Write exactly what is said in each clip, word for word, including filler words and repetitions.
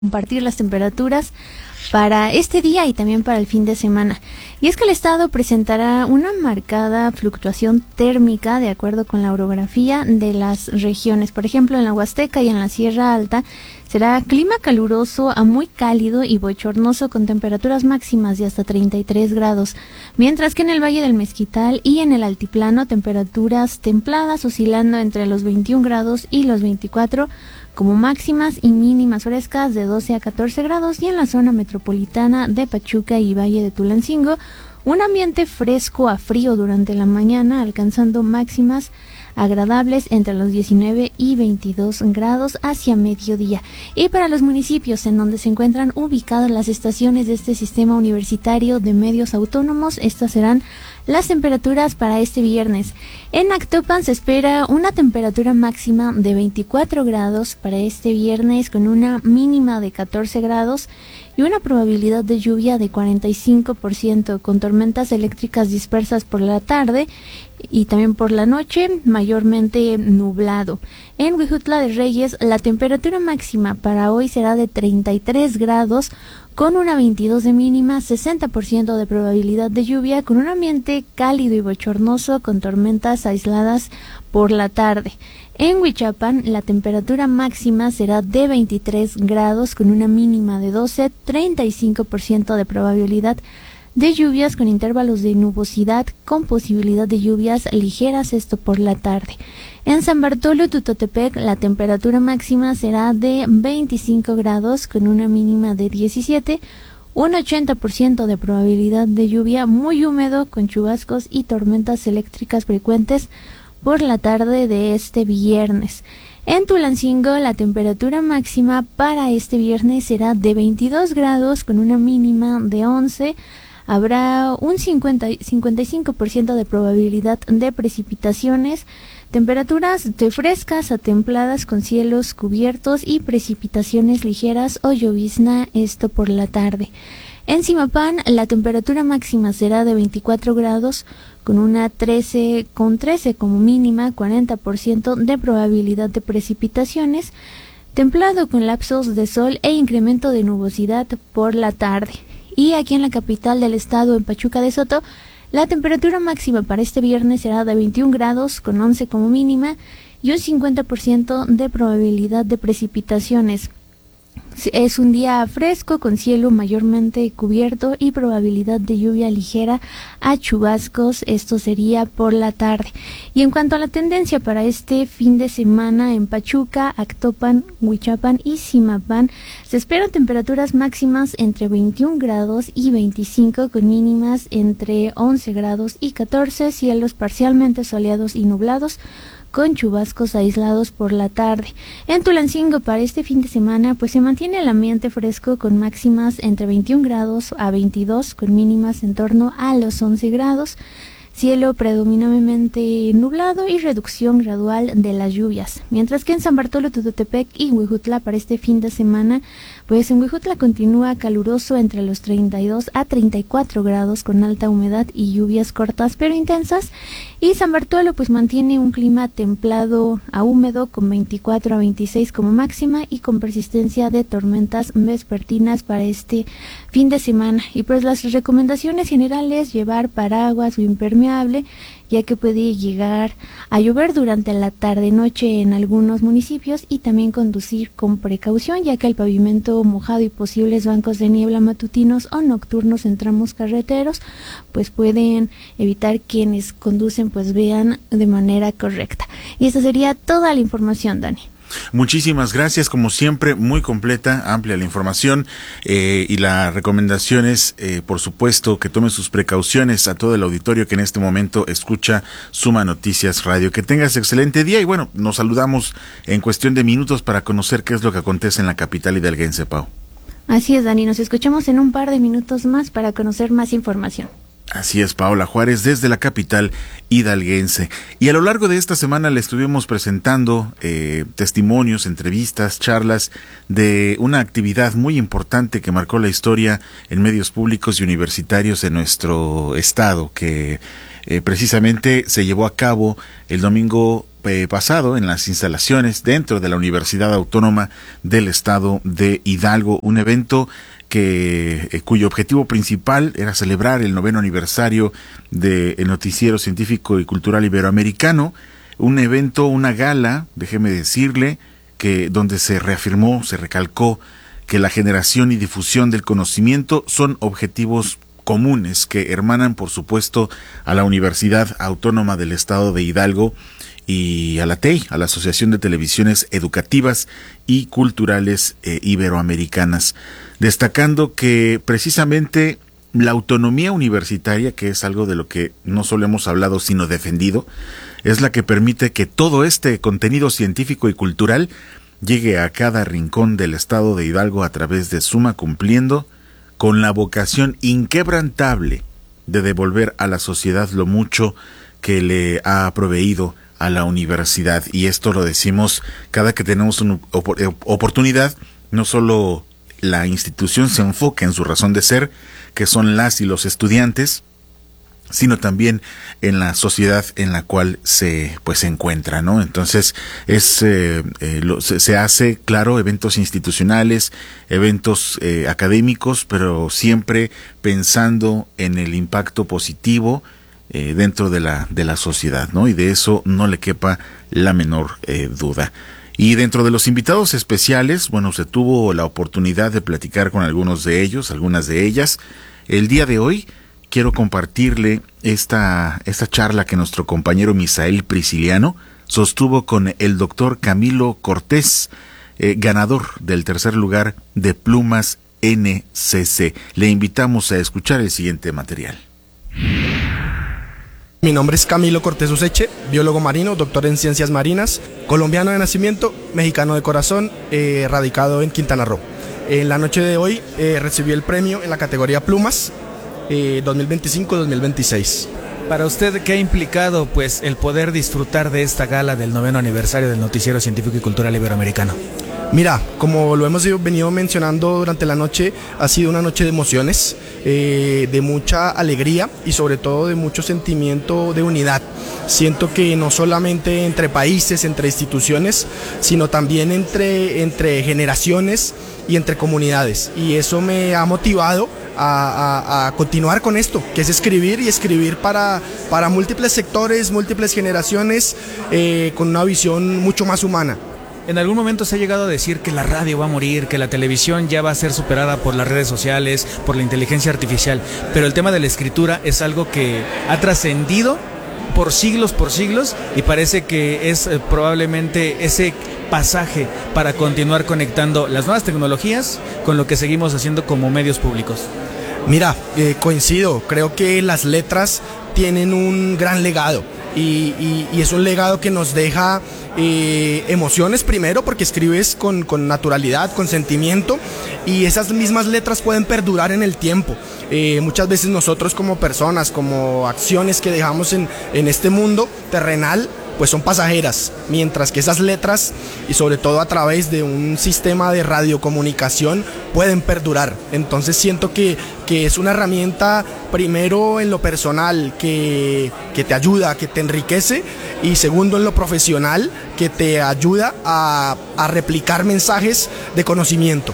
compartir las temperaturas para este día y también para el fin de semana. Y es que el estado presentará una marcada fluctuación térmica de acuerdo con la orografía de las regiones. Por ejemplo, en la Huasteca y en la Sierra Alta será clima caluroso a muy cálido y bochornoso con temperaturas máximas de hasta treinta y tres grados, mientras que en el Valle del Mezquital y en el Altiplano temperaturas templadas oscilando entre los veintiún grados y los veinticuatro como máximas y mínimas frescas de doce a catorce grados, y en la zona metropolitana de Pachuca y Valle de Tulancingo un ambiente fresco a frío durante la mañana, alcanzando máximas agradables entre los diecinueve y veintidós grados hacia mediodía. Y para los municipios en donde se encuentran ubicadas las estaciones de este sistema universitario de medios autónomos, estas serán las temperaturas para este viernes. En Actopan se espera una temperatura máxima de veinticuatro grados para este viernes, con una mínima de catorce grados y una probabilidad de lluvia de cuarenta y cinco por ciento, con tormentas eléctricas dispersas por la tarde y también por la noche, mayormente nublado. En Huejutla de Reyes, la temperatura máxima para hoy será de treinta y tres grados, con una veintidós de mínima, sesenta por ciento de probabilidad de lluvia, con un ambiente cálido y bochornoso, con tormentas aisladas por la tarde. En Huichapan, la temperatura máxima será de veintitrés grados, con una mínima de doce, treinta y cinco por ciento de probabilidad de lluvias, con intervalos de nubosidad con posibilidad de lluvias ligeras, esto por la tarde. En San Bartolo Tutotepec, la temperatura máxima será de veinticinco grados, con una mínima de diecisiete, un ochenta por ciento de probabilidad de lluvia, muy húmedo, con chubascos y tormentas eléctricas frecuentes por la tarde de este viernes. En Tulancingo, la temperatura máxima para este viernes será de veintidós grados, con una mínima de once. Habrá un cincuenta, cincuenta y cinco por ciento de probabilidad de precipitaciones, temperaturas de frescas a templadas con cielos cubiertos y precipitaciones ligeras o llovizna, esto por la tarde. En Zimapán, la temperatura máxima será de veinticuatro grados, con una trece, con trece como mínima, cuarenta por ciento de probabilidad de precipitaciones, templado con lapsos de sol e incremento de nubosidad por la tarde. Y aquí en la capital del estado, en Pachuca de Soto, la temperatura máxima para este viernes será de veintiún grados, con once como mínima, y un cincuenta por ciento de probabilidad de precipitaciones. Es un día fresco, con cielo mayormente cubierto y probabilidad de lluvia ligera a chubascos, esto sería por la tarde. Y en cuanto a la tendencia para este fin de semana, en Pachuca, Actopan, Huichapan y Zimapán se esperan temperaturas máximas entre veintiún grados y veinticinco, con mínimas entre once grados y catorce, cielos parcialmente soleados y nublados, con chubascos aislados por la tarde. En Tulancingo, para este fin de semana, pues se mantiene el ambiente fresco, con máximas entre veintiún grados a veintidós, con mínimas en torno a los once grados, cielo predominantemente nublado y reducción gradual de las lluvias. Mientras que en San Bartolo Tutotepec y Huejutla, para este fin de semana, pues en Huejutla continúa caluroso entre los treinta y dos a treinta y cuatro grados, con alta humedad y lluvias cortas pero intensas. Y San Bartolo pues mantiene un clima templado a húmedo, con veinticuatro a veintiséis como máxima y con persistencia de tormentas vespertinas para este fin de semana. Y pues las recomendaciones generales: llevar paraguas o impermeable, ya que puede llegar a llover durante la tarde-noche en algunos municipios, y también conducir con precaución, ya que el pavimento mojado y posibles bancos de niebla matutinos o nocturnos en tramos carreteros pues pueden evitar quienes conducen pues vean de manera correcta. Y esta sería toda la información, Dani. Muchísimas gracias, como siempre, muy completa, amplia la información, eh, y la recomendación es, eh, por supuesto, que tome sus precauciones a todo el auditorio que en este momento escucha Suma Noticias Radio. Que tengas excelente día y bueno, nos saludamos en cuestión de minutos para conocer qué es lo que acontece en la capital hidalguense, Pau. Así es, Dani, nos escuchamos en un par de minutos más para conocer más información. Así es, Paola Juárez, desde la capital hidalguense. Y a lo largo de esta semana le estuvimos presentando eh, testimonios, entrevistas, charlas de una actividad muy importante que marcó la historia en medios públicos y universitarios de nuestro estado, que eh, precisamente se llevó a cabo el domingo eh, pasado en las instalaciones dentro de la Universidad Autónoma del Estado de Hidalgo, un evento que eh, cuyo objetivo principal era celebrar el noveno aniversario del Noticiero Científico y Cultural Iberoamericano, un evento, una gala, déjeme decirle, que donde se reafirmó, se recalcó que la generación y difusión del conocimiento son objetivos comunes que hermanan, por supuesto, a la Universidad Autónoma del Estado de Hidalgo y a la T E I, a la Asociación de Televisiones Educativas y Culturales eh, Iberoamericanas, destacando que precisamente la autonomía universitaria, que es algo de lo que no solo hemos hablado sino defendido, es la que permite que todo este contenido científico y cultural llegue a cada rincón del Estado de Hidalgo a través de Suma, cumpliendo con la vocación inquebrantable de devolver a la sociedad lo mucho que le ha proveído a la universidad. Y esto lo decimos cada que tenemos una oportunidad. No solo la institución se enfoca en su razón de ser, que son las y los estudiantes, sino también en la sociedad en la cual se pues se encuentra, ¿no? Entonces es eh, eh, lo, se, se hace, claro, eventos institucionales, eventos eh, académicos, pero siempre pensando en el impacto positivo eh, dentro de la de la sociedad, ¿no? Y de eso no le quepa la menor eh, duda. Y dentro de los invitados especiales, bueno, se tuvo la oportunidad de platicar con algunos de ellos, algunas de ellas. El día de hoy quiero compartirle esta, esta charla que nuestro compañero Misael Prisciliano sostuvo con el doctor Camilo Cortés, eh, ganador del tercer lugar de Plumas N C C. Le invitamos a escuchar el siguiente material. Mi nombre es Camilo Cortés Useche, biólogo marino, doctor en ciencias marinas, colombiano de nacimiento, mexicano de corazón, eh, radicado en Quintana Roo. En la noche de hoy eh, recibí el premio en la categoría Plumas eh, dos mil veinticinco dos mil veintiséis. Para usted, ¿qué ha implicado pues el poder disfrutar de esta gala del noveno aniversario del Noticiero Científico y Cultural Iberoamericano? Mira, como lo hemos venido mencionando durante la noche, ha sido una noche de emociones, eh, de mucha alegría y sobre todo de mucho sentimiento de unidad. Siento que no solamente entre países, entre instituciones, sino también entre, entre generaciones y entre comunidades. Y eso me ha motivado a, a, a continuar con esto, que es escribir y escribir para, para múltiples sectores, múltiples generaciones, eh, con una visión mucho más humana. En algún momento se ha llegado a decir que la radio va a morir, que la televisión ya va a ser superada por las redes sociales, por la inteligencia artificial, pero el tema de la escritura es algo que ha trascendido por siglos, por siglos, y parece que es eh, probablemente ese pasaje para continuar conectando las nuevas tecnologías con lo que seguimos haciendo como medios públicos. Mira, eh, coincido, creo que las letras tienen un gran legado. Y, y, y es un legado que nos deja eh, emociones primero, porque escribes con, con naturalidad, con sentimiento, y esas mismas letras pueden perdurar en el tiempo. Eh, muchas veces nosotros como personas, como acciones que dejamos en, en este mundo terrenal, pues son pasajeras, mientras que esas letras, y sobre todo a través de un sistema de radiocomunicación, pueden perdurar. Entonces siento que, que es una herramienta, primero en lo personal, que, que te ayuda, que te enriquece, y segundo en lo profesional, que te ayuda a, a replicar mensajes de conocimiento.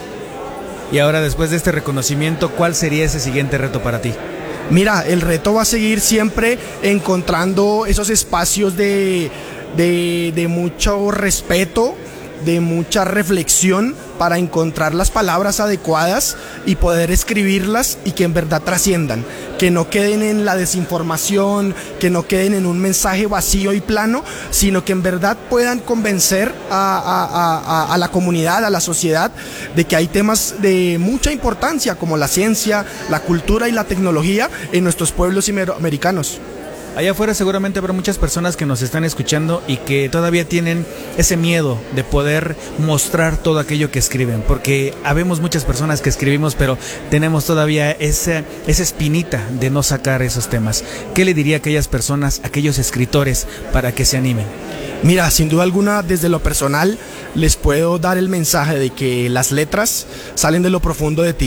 Y ahora, después de este reconocimiento, ¿cuál sería ese siguiente reto para ti? Mira, el reto va a seguir siempre encontrando esos espacios de, de, de mucho respeto, de mucha reflexión, para encontrar las palabras adecuadas y poder escribirlas y que en verdad trasciendan, que no queden en la desinformación, que no queden en un mensaje vacío y plano, sino que en verdad puedan convencer a, a, a, a la comunidad, a la sociedad, de que hay temas de mucha importancia como la ciencia, la cultura y la tecnología en nuestros pueblos iberoamericanos. Allá afuera seguramente habrá muchas personas que nos están escuchando y que todavía tienen ese miedo de poder mostrar todo aquello que escriben, porque habemos muchas personas que escribimos, pero tenemos todavía esa, esa espinita de no sacar esos temas. ¿Qué le diría a aquellas personas, a aquellos escritores, para que se animen? Mira, sin duda alguna, desde lo personal, les puedo dar el mensaje de que las letras salen de lo profundo de ti.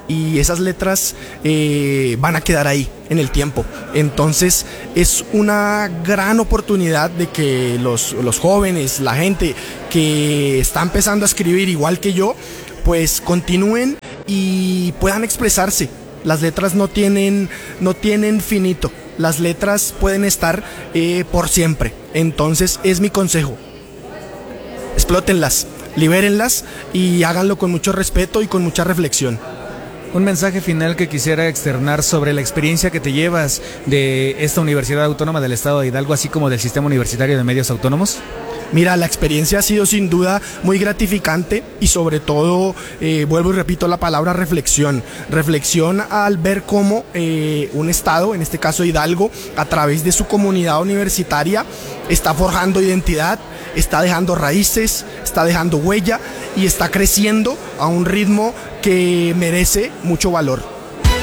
y esas letras eh, van a quedar ahí en el tiempo. Entonces es una gran oportunidad de que los, los jóvenes, la gente que está empezando a escribir igual que yo, pues continúen y puedan expresarse. Las letras no tienen, no tienen finito, las letras pueden estar eh, por siempre. Entonces es mi consejo: explótenlas, libérenlas y háganlo con mucho respeto y con mucha reflexión. Un mensaje final que quisiera externar sobre la experiencia que te llevas de esta Universidad Autónoma del Estado de Hidalgo, así como del Sistema Universitario de Medios Autónomos. Mira, la experiencia ha sido sin duda muy gratificante y sobre todo, eh, vuelvo y repito la palabra reflexión. Reflexión al ver cómo eh, un estado, en este caso Hidalgo, a través de su comunidad universitaria, está forjando identidad, está dejando raíces, está dejando huella y está creciendo a un ritmo que merece mucho valor.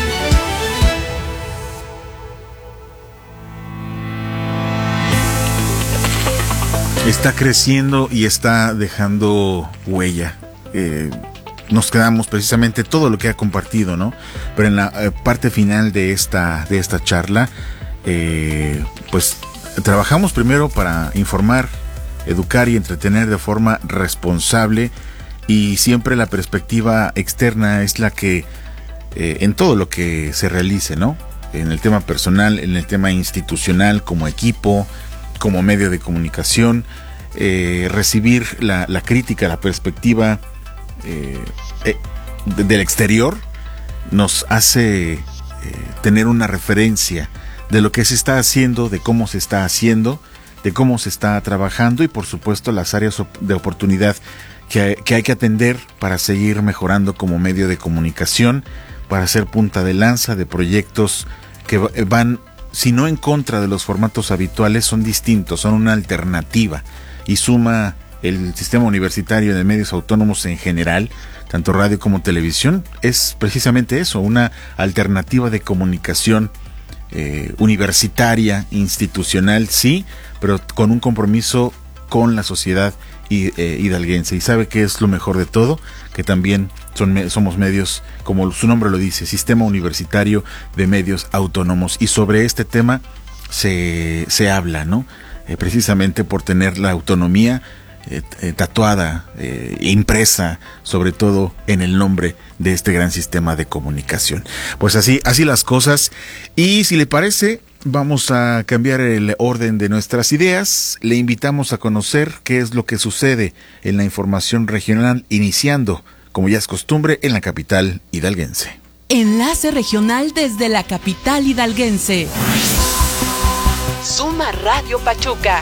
Está creciendo y está dejando huella. Eh, nos quedamos precisamente todo lo que ha compartido, ¿no? Pero en la eh, parte final de esta, de esta charla, eh, pues trabajamos primero para informar, educar y entretener de forma responsable, y siempre la perspectiva externa es la que eh, en todo lo que se realice, ¿no? En el tema personal, en el tema institucional, como equipo, como medio de comunicación, eh, recibir la, la crítica, la perspectiva eh, eh, de, del exterior nos hace eh, tener una referencia de lo que se está haciendo, de cómo se está haciendo, de cómo se está trabajando y por supuesto las áreas de oportunidad que, que hay que atender para seguir mejorando como medio de comunicación, para ser punta de lanza de proyectos que van, si no en contra de los formatos habituales, son distintos, son una alternativa, y suma el sistema universitario de medios autónomos en general, tanto radio como televisión, es precisamente eso, una alternativa de comunicación eh, universitaria, institucional, sí, pero con un compromiso con la sociedad eh, hidalguense. Y sabe que es lo mejor de todo, que también son, somos medios, como su nombre lo dice, Sistema Universitario de Medios Autónomos, y sobre este tema se, se habla, ¿no? Eh, precisamente por tener la autonomía eh, eh, tatuada, eh, impresa, sobre todo en el nombre de este gran sistema de comunicación. Pues así, así las cosas. Y si le parece, vamos a cambiar el orden de nuestras ideas. Le invitamos a conocer qué es lo que sucede en la información regional, iniciando, como ya es costumbre, en la capital hidalguense. Enlace regional desde la capital hidalguense. Suma Radio Pachuca.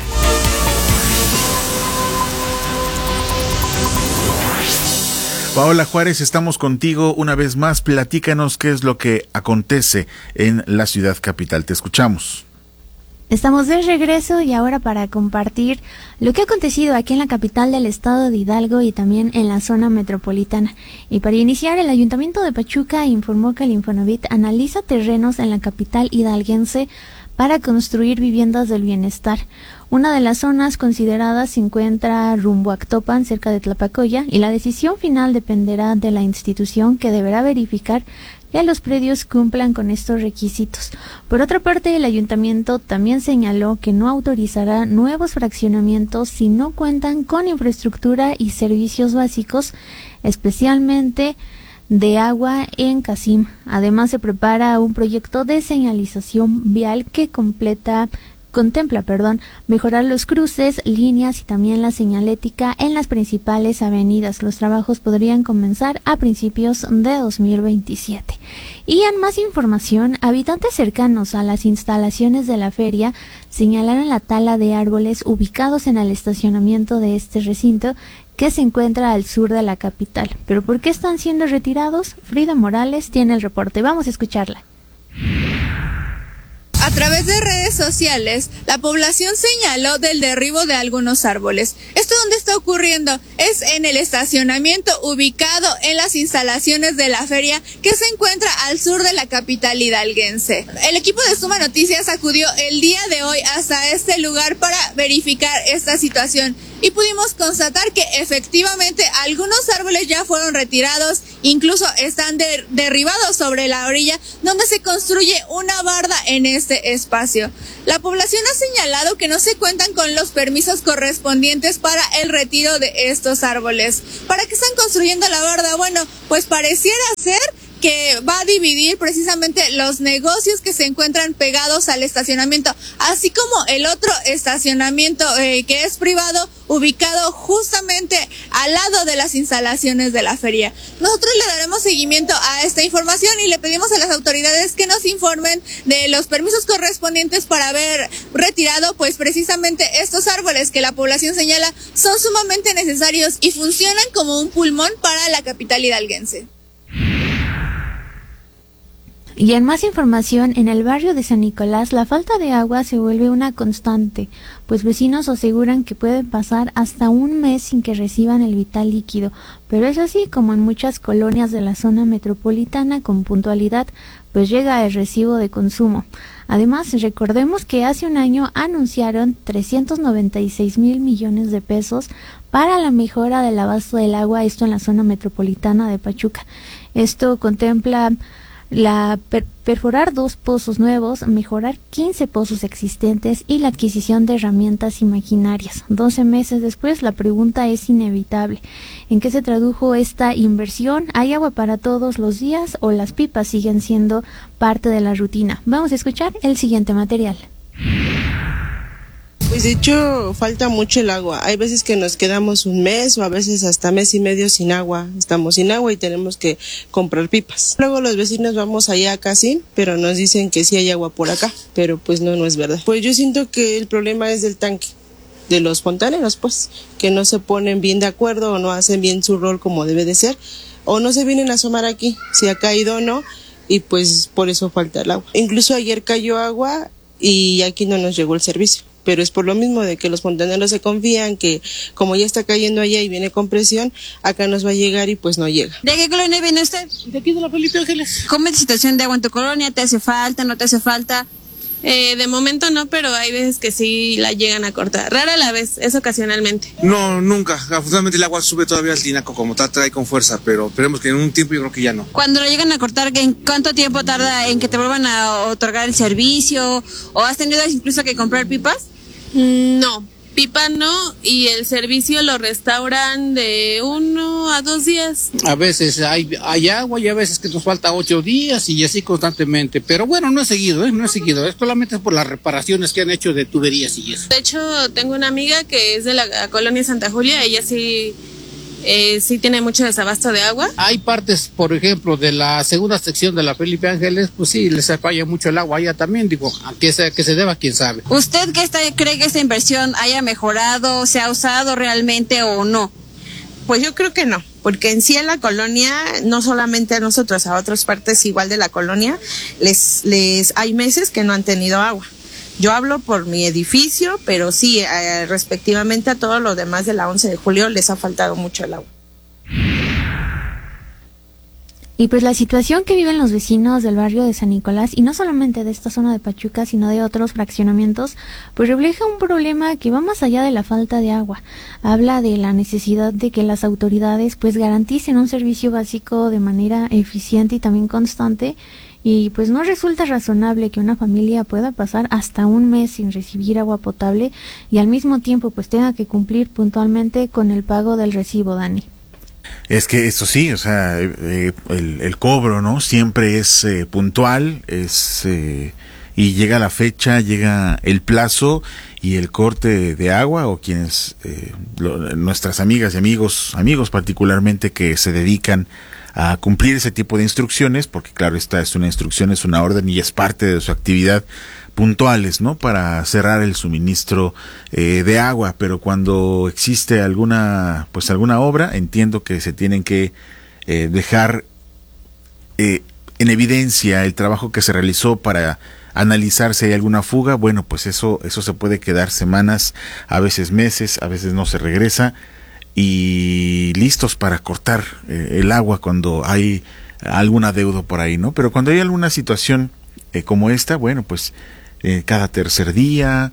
Paola Juárez, estamos contigo una vez más. Platícanos qué es lo que acontece en la ciudad capital. Te escuchamos. Estamos de regreso y ahora para compartir lo que ha acontecido aquí en la capital del estado de Hidalgo y también en la zona metropolitana. Y para iniciar, el Ayuntamiento de Pachuca informó que el Infonavit analiza terrenos en la capital hidalguense para construir viviendas del bienestar. Una de las zonas consideradas se encuentra rumbo a Actopan, cerca de Tlapacoya, y la decisión final dependerá de la institución, que deberá verificar que los predios cumplan con estos requisitos. Por otra parte, el ayuntamiento también señaló que no autorizará nuevos fraccionamientos si no cuentan con infraestructura y servicios básicos, especialmente de agua en Casim. Además, se prepara un proyecto de señalización vial que completa contempla, perdón, mejorar los cruces, líneas y también la señalética en las principales avenidas. Los trabajos podrían comenzar a principios de dos mil veintisiete. Y en más información, habitantes cercanos a las instalaciones de la feria señalaron la tala de árboles ubicados en el estacionamiento de este recinto, que se encuentra al sur de la capital. ¿Pero por qué están siendo retirados? Frida Morales tiene el reporte. Vamos a escucharla. A través de redes sociales, la población señaló del derribo de algunos árboles. ¿Esto dónde está ocurriendo? Es en el estacionamiento ubicado en las instalaciones de la feria, que se encuentra al sur de la capital hidalguense. El equipo de Suma Noticias acudió el día de hoy hasta este lugar para verificar esta situación. y pudimos constatar que efectivamente algunos árboles ya fueron retirados, incluso están de, derribados sobre la orilla donde se construye una barda en este espacio. La población ha señalado que no se cuentan con los permisos correspondientes para el retiro de estos árboles. ¿Para qué están construyendo la barda? Bueno, pues pareciera ser que va a dividir precisamente los negocios que se encuentran pegados al estacionamiento, así como el otro estacionamiento eh, que es privado, ubicado justamente al lado de las instalaciones de la feria. Nosotros le daremos seguimiento a esta información y le pedimos a las autoridades que nos informen de los permisos correspondientes para haber retirado pues precisamente estos árboles que la población señala son sumamente necesarios y funcionan como un pulmón para la capital hidalguense. Y en más información, en el barrio de San Nicolás, la falta de agua se vuelve una constante, pues vecinos aseguran que pueden pasar hasta un mes sin que reciban el vital líquido, pero es así como en muchas colonias de la zona metropolitana con puntualidad, pues llega el recibo de consumo. Además, recordemos que hace un año anunciaron trescientos noventa y seis mil millones de pesos para la mejora del abasto del agua, esto en la zona metropolitana de Pachuca. Esto contempla la per perforar dos pozos nuevos, mejorar quince pozos existentes y la adquisición de herramientas y maquinarias. doce meses después, la pregunta es inevitable. ¿En qué se tradujo esta inversión? ¿Hay agua para todos los días o las pipas siguen siendo parte de la rutina? Vamos a escuchar el siguiente material. Pues de hecho falta mucho el agua. Hay veces que nos quedamos un mes o a veces hasta mes y medio sin agua. Estamos sin agua y tenemos que comprar pipas. Luego los vecinos vamos allá casi, pero nos dicen que sí hay agua por acá, pero pues no, no es verdad. Pues yo siento que el problema es del tanque, de los fontaneros pues, que no se ponen bien de acuerdo o no hacen bien su rol como debe de ser, o no se vienen a asomar aquí, si ha caído o no, y pues por eso falta el agua. Incluso ayer cayó agua y aquí no nos llegó el servicio. Pero es por lo mismo de que los fontaneros se confían que como ya está cayendo allá y viene con presión, acá nos va a llegar y pues no llega. ¿De qué colonia viene usted? De aquí de la Felipe Ángeles. ¿Cómo es la situación de agua en tu colonia? ¿Te hace falta, no te hace falta? Eh, de momento no, pero hay veces que sí la llegan a cortar. Rara la vez, es ocasionalmente. No, nunca. Afortunadamente el agua sube todavía al tinaco como tal, trae con fuerza, pero esperemos que en un tiempo yo creo que ya no. Cuando lo llegan a cortar, ¿en cuánto tiempo tarda en que te vuelvan a otorgar el servicio? ¿O has tenido incluso que comprar pipas? No, pipa no, y el servicio lo restauran de uno a dos días. A veces hay, hay agua y a veces que nos falta ocho días y así constantemente, pero bueno, no es seguido, ¿eh? No es seguido, es solamente por las reparaciones que han hecho de tuberías y eso. De hecho, tengo una amiga que es de la, la colonia Santa Julia, ella sí... Eh, sí tiene mucho desabasto de agua. Hay partes, por ejemplo, de la segunda sección de la Felipe Ángeles, pues sí, les falla mucho el agua allá también, digo, a que se, que se deba, quién sabe. ¿Usted qué está, cree que esta inversión haya mejorado, se ha usado realmente o no? Pues yo creo que no, porque en sí en la colonia, no solamente a nosotros, a otras partes igual de la colonia, les, les hay meses que no han tenido agua. Yo hablo por mi edificio, pero sí, eh, respectivamente a todos los demás de la once de julio les ha faltado mucho el agua. Y pues la situación que viven los vecinos del barrio de San Nicolás, y no solamente de esta zona de Pachuca, sino de otros fraccionamientos, pues refleja un problema que va más allá de la falta de agua. Habla de la necesidad de que las autoridades pues garanticen un servicio básico de manera eficiente y también constante. Y pues no resulta razonable que una familia pueda pasar hasta un mes sin recibir agua potable y al mismo tiempo pues tenga que cumplir puntualmente con el pago del recibo, Dani. Es que eso sí, o sea, eh, el, el cobro, ¿no? Siempre es eh, puntual, es eh, y llega la fecha, llega el plazo y el corte de agua, o quienes, eh, lo, nuestras amigas y amigos, amigos particularmente que se dedican a cumplir ese tipo de instrucciones, porque claro, esta es una instrucción, es una orden y es parte de su actividad, puntuales, ¿no? Para cerrar el suministro eh, de agua, pero cuando existe alguna, pues alguna obra, entiendo que se tienen que eh, dejar eh, en evidencia el trabajo que se realizó para analizar si hay alguna fuga. Bueno, pues eso, eso se puede quedar semanas, a veces meses, a veces no se regresa, y listos para cortar eh, el agua cuando hay algún adeudo por ahí, ¿no? Pero cuando hay alguna situación eh, como esta, bueno, pues eh, cada tercer día,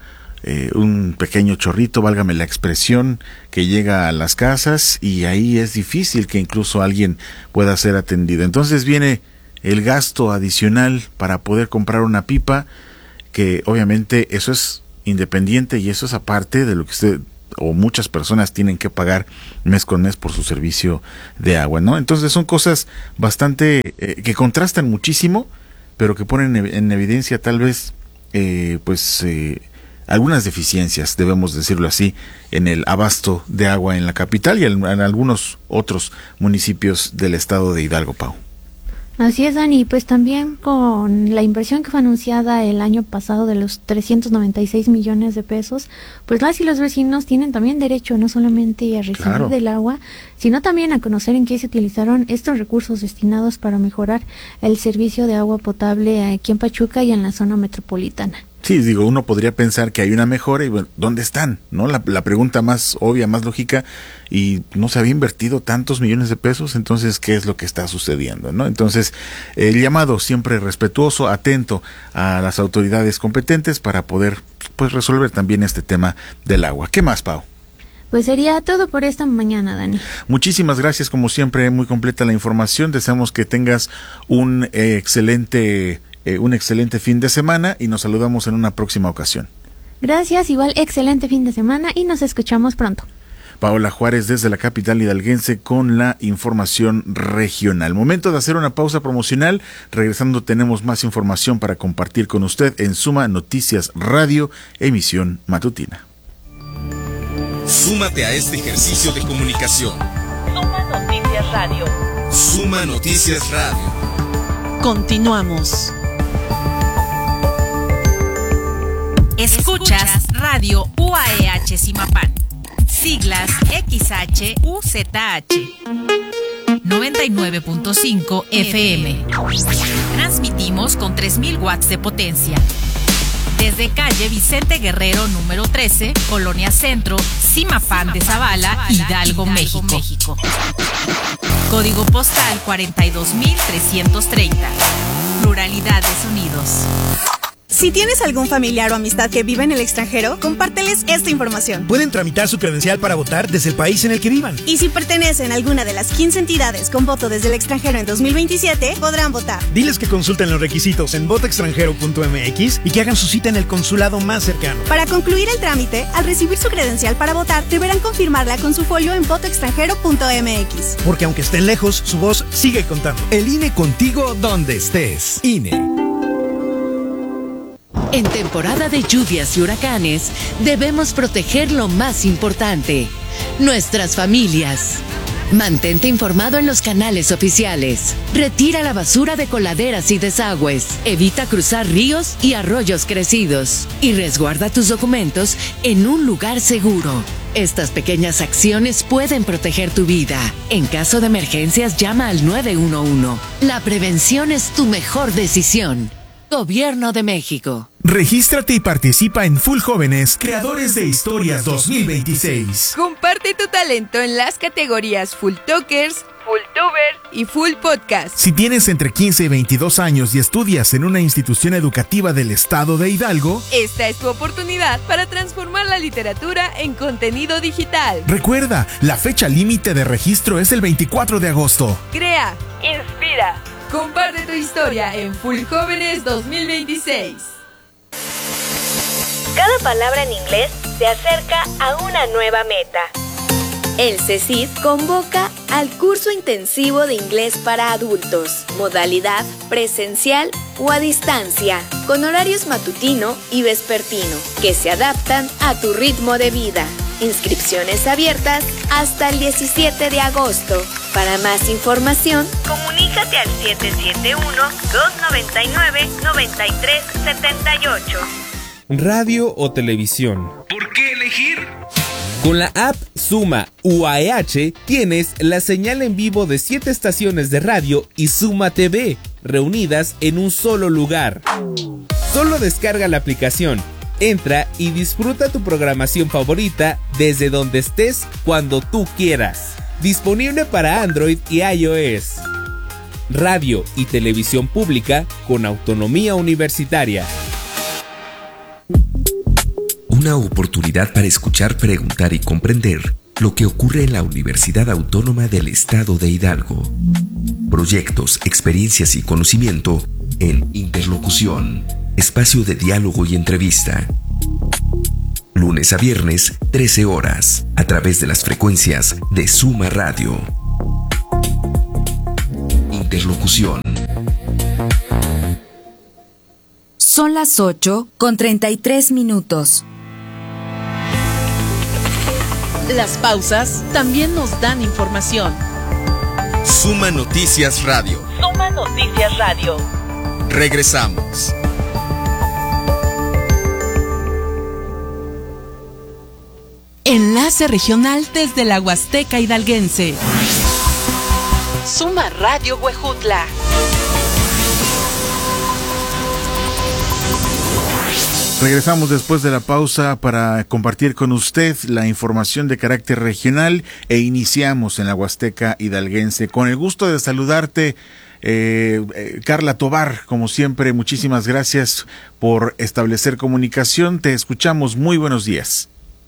eh, un pequeño chorrito, válgame la expresión, que llega a las casas y ahí es difícil que incluso alguien pueda ser atendido. Entonces viene el gasto adicional para poder comprar una pipa, que obviamente eso es independiente y eso es aparte de lo que usted o muchas personas tienen que pagar mes con mes por su servicio de agua, ¿no? Entonces son cosas bastante eh, que contrastan muchísimo, pero que ponen en evidencia tal vez eh, pues eh, algunas deficiencias, debemos decirlo así, en el abasto de agua en la capital y en, en algunos otros municipios del estado de Hidalgo, Pau. Así es, Dani, pues también con la inversión que fue anunciada el año pasado de los trescientos noventa y seis millones de pesos, pues las y los vecinos tienen también derecho no solamente a recibir claro. del agua, sino también a conocer en qué se utilizaron estos recursos destinados para mejorar el servicio de agua potable aquí en Pachuca y en la zona metropolitana. Sí, digo, uno podría pensar que hay una mejora y bueno, ¿dónde están? ¿No? La, la pregunta más obvia, más lógica, y no se había invertido tantos millones de pesos, entonces, ¿qué es lo que está sucediendo? ¿No? Entonces, el llamado siempre respetuoso, atento a las autoridades competentes para poder, pues, resolver también este tema del agua. ¿Qué más, Pau? Pues sería todo por esta mañana, Dani. Muchísimas gracias, como siempre, muy completa la información. Deseamos que tengas un eh, excelente... Eh, un excelente fin de semana y nos saludamos en una próxima ocasión. Gracias, igual excelente fin de semana y nos escuchamos pronto. Paola Juárez desde la capital hidalguense con la información regional. Momento de hacer una pausa promocional. Regresando tenemos más información para compartir con usted en Suma Noticias Radio, emisión matutina. Súmate a este ejercicio de comunicación. Suma Noticias Radio. Suma Noticias Radio. Continuamos. Escuchas Radio U A E H Zimapán, siglas X H U Z H, noventa y nueve punto cinco F M. Transmitimos con tres mil watts de potencia. Desde calle Vicente Guerrero número trece, Colonia Centro, Zimapán de Zavala, Hidalgo, México. Código postal cuarenta y dos mil trescientos treinta. Pluralidad de sonidos. Si tienes algún familiar o amistad que vive en el extranjero, compárteles esta información. Pueden tramitar su credencial para votar desde el país en el que vivan. Y si pertenecen a alguna de las quince entidades con voto desde el extranjero en dos mil veintisiete, podrán votar. Diles que consulten los requisitos en voto extranjero punto m x y que hagan su cita en el consulado más cercano. Para concluir el trámite, al recibir su credencial para votar, deberán confirmarla con su folio en voto extranjero punto m x. Porque aunque estén lejos, su voz sigue contando. El I N E contigo donde estés. I N E. En temporada de lluvias y huracanes, debemos proteger lo más importante, nuestras familias. Mantente informado en los canales oficiales. Retira la basura de coladeras y desagües. Evita cruzar ríos y arroyos crecidos. Y resguarda tus documentos en un lugar seguro. Estas pequeñas acciones pueden proteger tu vida. En caso de emergencias, llama al nueve uno uno. La prevención es tu mejor decisión. Gobierno de México. Regístrate y participa en Full Jóvenes, Creadores de Historias dos mil veintiséis. Comparte tu talento en las categorías Full Talkers, Full Tuber y Full Podcast. Si tienes entre quince y veintidós años y estudias en una institución educativa del estado de Hidalgo, esta es tu oportunidad para transformar la literatura en contenido digital. Recuerda, la fecha límite de registro es el veinticuatro de agosto. Crea, inspira. Comparte tu historia en Full Jóvenes dos mil veintiséis. Cada palabra en inglés te acerca a una nueva meta. El CECID convoca al curso intensivo de inglés para adultos, modalidad presencial o a distancia, con horarios matutino y vespertino, que se adaptan a tu ritmo de vida. Inscripciones abiertas hasta el diecisiete de agosto. Para más información, comunícate al siete siete uno, dos nueve nueve, nueve tres siete ocho. Radio o televisión. ¿Por qué elegir? Con la app Suma U A E H tienes la señal en vivo de siete estaciones de radio y Suma T V, reunidas en un solo lugar. Solo descarga la aplicación, entra y disfruta tu programación favorita desde donde estés cuando tú quieras. Disponible para Android y iOS. Radio y televisión pública con autonomía universitaria. Una oportunidad para escuchar, preguntar y comprender lo que ocurre en la Universidad Autónoma del Estado de Hidalgo. Proyectos, experiencias y conocimiento en Interlocución, espacio de diálogo y entrevista. Lunes a viernes, trece horas, a través de las frecuencias de Suma Radio. Interlocución. Son las ocho con treinta y tres minutos. Las pausas también nos dan información. Suma Noticias Radio. Suma Noticias Radio. Regresamos. Enlace regional desde la Huasteca Hidalguense. Suma Radio Huejutla. Regresamos después de la pausa para compartir con usted la información de carácter regional e iniciamos en la Huasteca Hidalguense. Con el gusto de saludarte, eh, eh, Carla Tobar, como siempre, muchísimas gracias por establecer comunicación. Te escuchamos. Muy buenos días.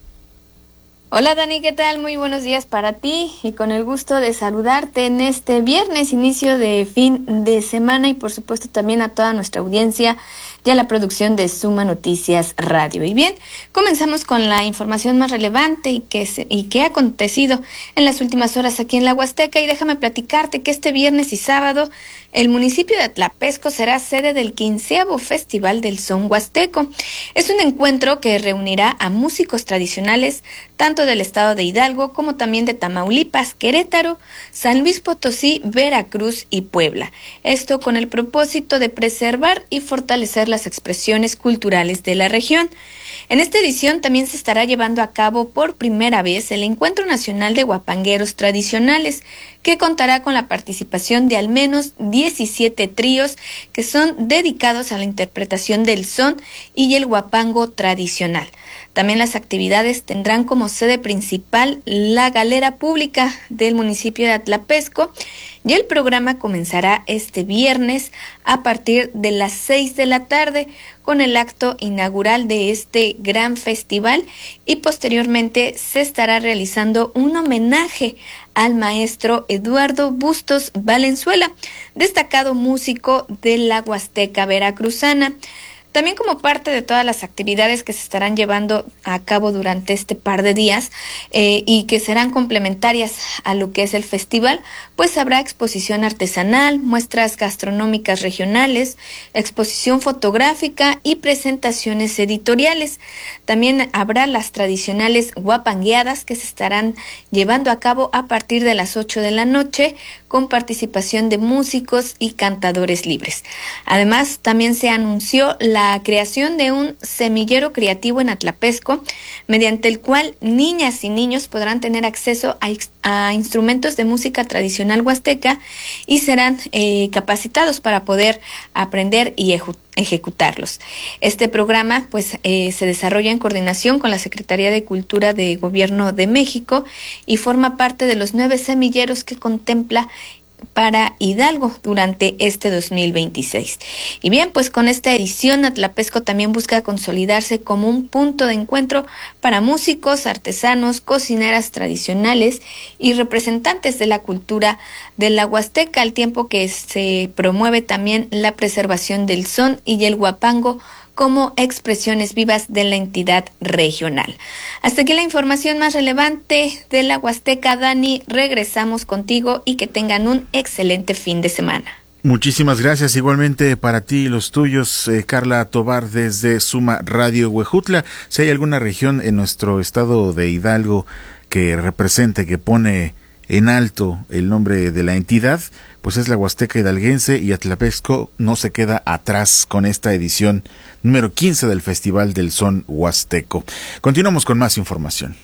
Hola Dani, ¿qué tal? Muy buenos días para ti y con el gusto de saludarte en este viernes, inicio de fin de semana y por supuesto también a toda nuestra audiencia y a la producción de Suma Noticias Radio. Y bien, comenzamos con la información más relevante y que, se, y que ha acontecido en las últimas horas aquí en la Huasteca y déjame platicarte que este viernes y sábado el municipio de Atlapesco será sede del quinceavo Festival del Son Huasteco. Es un encuentro que reunirá a músicos tradicionales tanto del estado de Hidalgo como también de Tamaulipas, Querétaro, San Luis Potosí, Veracruz y Puebla. Esto con el propósito de preservar y fortalecer las expresiones culturales de la región. En esta edición también se estará llevando a cabo por primera vez el Encuentro Nacional de Guapangueros Tradicionales, que contará con la participación de al menos diecisiete tríos que son dedicados a la interpretación del son y el guapango tradicional. También las actividades tendrán como sede principal la galera pública del municipio de Atlapesco y el programa comenzará este viernes a partir de las seis de la tarde con el acto inaugural de este gran festival y posteriormente se estará realizando un homenaje al maestro Eduardo Bustos Valenzuela, destacado músico de la Huasteca veracruzana. También como parte de todas las actividades que se estarán llevando a cabo durante este par de días eh, y que serán complementarias a lo que es el festival, pues habrá exposición artesanal, muestras gastronómicas regionales, exposición fotográfica y presentaciones editoriales. También habrá las tradicionales guapangueadas que se estarán llevando a cabo a partir de las ocho de la noche con participación de músicos y cantadores libres. Además, también se anunció la La creación de un semillero creativo en Atlapesco, mediante el cual niñas y niños podrán tener acceso a, a instrumentos de música tradicional huasteca y serán eh, capacitados para poder aprender y ejecutar. ejecutarlos. Este programa pues eh, se desarrolla en coordinación con la Secretaría de Cultura de Gobierno de México y forma parte de los nueve semilleros que contempla para Hidalgo durante este dos mil veintiséis. Y bien, pues con esta edición Atlapesco también busca consolidarse como un punto de encuentro para músicos, artesanos, cocineras tradicionales y representantes de la cultura de la Huasteca, al tiempo que se promueve también la preservación del son y el guapango como expresiones vivas de la entidad regional. Hasta aquí la información más relevante de la Huasteca. Dani, regresamos contigo y que tengan un excelente fin de semana. Muchísimas gracias, igualmente para ti y los tuyos, eh, Carla Tobar desde Suma Radio Huejutla. Si hay alguna región en nuestro estado de Hidalgo que represente, que pone en alto el nombre de la entidad, pues es la Huasteca Hidalguense, y Atlapesco no se queda atrás con esta edición número quince del Festival del Son Huasteco. Continuamos con más información.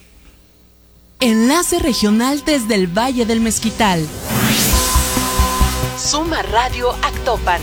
Enlace regional desde el Valle del Mezquital. Suma Radio Actopan.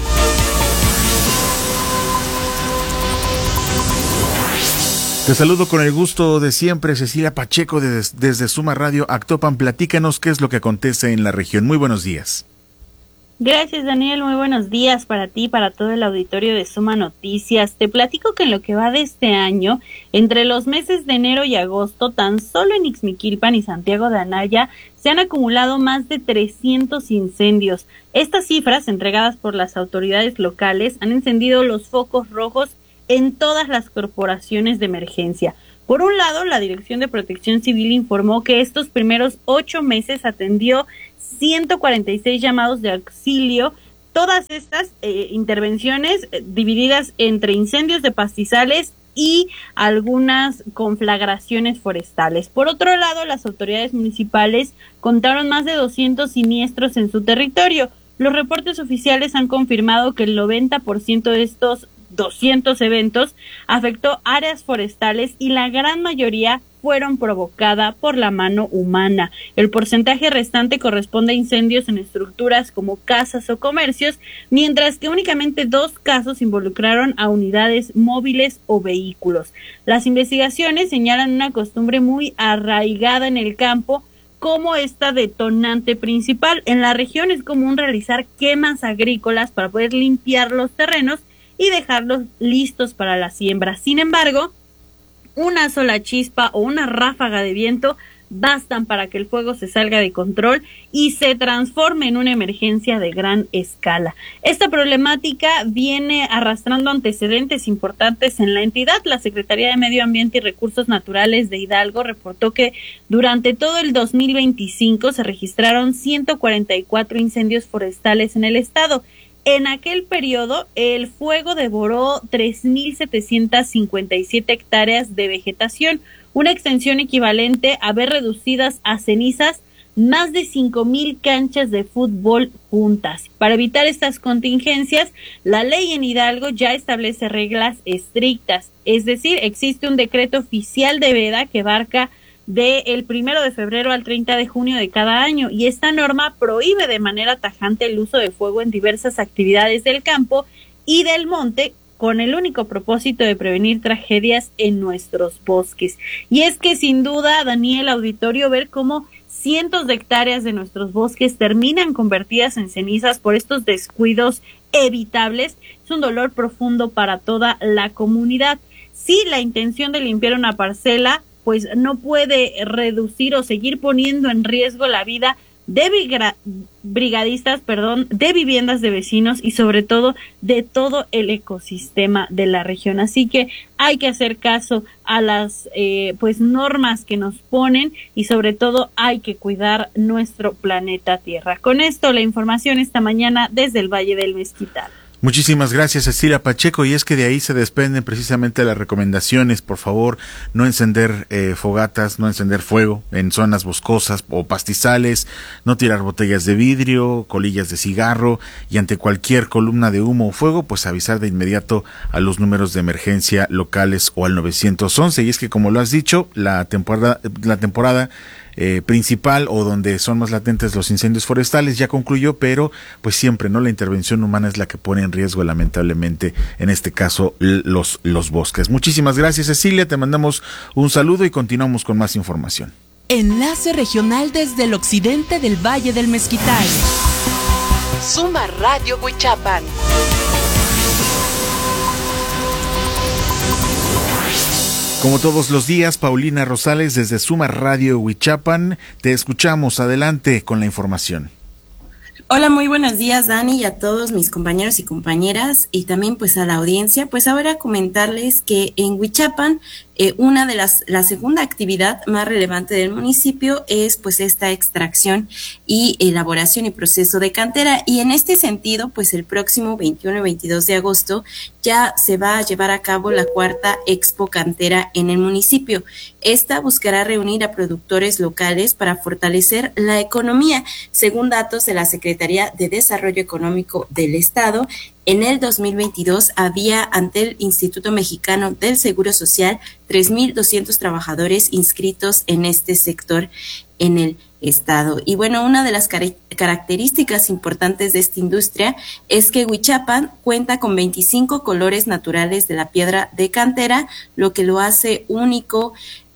Te saludo con el gusto de siempre, Cecilia Pacheco desde, desde Suma Radio Actopan. Platícanos qué es lo que acontece en la región. Muy buenos días. Gracias, Daniel. Muy buenos días para ti, para todo el auditorio de Suma Noticias. Te platico que en lo que va de este año, entre los meses de enero y agosto, tan solo en Ixmiquilpan y Santiago de Anaya se han acumulado más de trescientos incendios. Estas cifras, entregadas por las autoridades locales, han encendido los focos rojos en todas las corporaciones de emergencia. Por un lado, la Dirección de Protección Civil informó que estos primeros ocho meses atendió ciento cuarenta y seis llamados de auxilio, todas estas eh, intervenciones eh, divididas entre incendios de pastizales y algunas conflagraciones forestales. Por otro lado, las autoridades municipales contaron más de doscientos siniestros en su territorio. Los reportes oficiales han confirmado que el noventa por ciento de estos doscientos eventos afectó áreas forestales y la gran mayoría fueron provocadas por la mano humana. El porcentaje restante corresponde a incendios en estructuras como casas o comercios, mientras que únicamente dos casos involucraron a unidades móviles o vehículos. Las investigaciones señalan una costumbre muy arraigada en el campo como esta detonante principal. En la región es común realizar quemas agrícolas para poder limpiar los terrenos y dejarlos listos para la siembra. Sin embargo, una sola chispa o una ráfaga de viento bastan para que el fuego se salga de control y se transforme en una emergencia de gran escala. Esta problemática viene arrastrando antecedentes importantes en la entidad. La Secretaría de Medio Ambiente y Recursos Naturales de Hidalgo reportó que durante todo el dos mil veinticinco se registraron ciento cuarenta y cuatro incendios forestales en el estado. En aquel periodo, el fuego devoró tres mil setecientas cincuenta y siete hectáreas de vegetación, una extensión equivalente a ver reducidas a cenizas más de cinco mil canchas de fútbol juntas. Para evitar estas contingencias, la ley en Hidalgo ya establece reglas estrictas, es decir, existe un decreto oficial de veda que abarca del primero de febrero al treinta de junio de cada año, y esta norma prohíbe de manera tajante el uso de fuego en diversas actividades del campo y del monte, con el único propósito de prevenir tragedias en nuestros bosques. Y es que sin duda, Daniel, auditorio, ver cómo cientos de hectáreas de nuestros bosques terminan convertidas en cenizas por estos descuidos evitables es un dolor profundo para toda la comunidad. Sí, la intención de limpiar una parcela pues no puede reducir o seguir poniendo en riesgo la vida de brigadistas, perdón, de viviendas de vecinos y sobre todo de todo el ecosistema de la región. Así que hay que hacer caso a las eh, pues normas que nos ponen y sobre todo hay que cuidar nuestro planeta Tierra. Con esto la información esta mañana desde el Valle del Mezquital. Muchísimas gracias, Cecilia Pacheco, y es que de ahí se desprenden precisamente las recomendaciones. Por favor, no encender eh, fogatas, no encender fuego en zonas boscosas o pastizales, no tirar botellas de vidrio, colillas de cigarro, y ante cualquier columna de humo o fuego, pues avisar de inmediato a los números de emergencia locales o al nueve once. Y es que, como lo has dicho, la temporada, la temporada Eh, principal o donde son más latentes los incendios forestales ya concluyó, pero pues siempre, ¿no? La intervención humana es la que pone en riesgo, lamentablemente, en este caso, los, los bosques. Muchísimas gracias, Cecilia, te mandamos un saludo y continuamos con más información. Enlace regional desde el occidente del Valle del Mezquital. Suma Radio Huichapan. Como todos los días, Paulina Rosales desde Suma Radio Huichapan, te escuchamos. Adelante con la información. Hola, muy buenos días, Dani, y a todos mis compañeros y compañeras, y también pues a la audiencia. Pues ahora comentarles que en Huichapan, eh, una de las, la segunda actividad más relevante del municipio es pues esta extracción y elaboración y proceso de cantera, y en este sentido, pues el próximo veintiuno y veintidós de agosto ya se va a llevar a cabo la cuarta Expo Cantera en el municipio. Esta buscará reunir a productores locales para fortalecer la economía. Según datos de la Secretaría de Desarrollo Económico del Estado, en el dos mil veintidós había ante el Instituto Mexicano del Seguro Social tres mil doscientos trabajadores inscritos en este sector en el estado. Y bueno, una de las car- características importantes de esta industria es que Huichapan cuenta con veinticinco colores naturales de la piedra de cantera, lo que lo hace único